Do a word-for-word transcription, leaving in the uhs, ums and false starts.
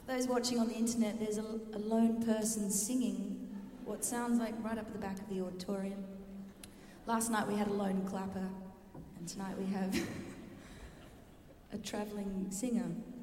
Those watching on the internet, there's a, a lone person singing what sounds like right up at the back of the auditorium. Last night we had a lone clapper, and tonight we have a travelling singer.